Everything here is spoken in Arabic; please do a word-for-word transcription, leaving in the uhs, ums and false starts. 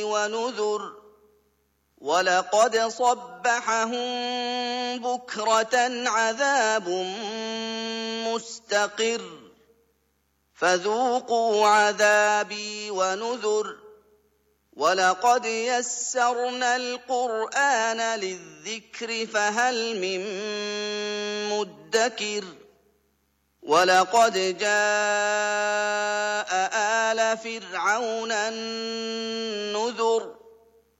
ونذر ولقد صبحهم بكرة عذاب مستقر فذوقوا عذابي ونذر ولقد يسرنا القرآن للذكر فهل من مدكر ولقد جاء آل فرعون النذر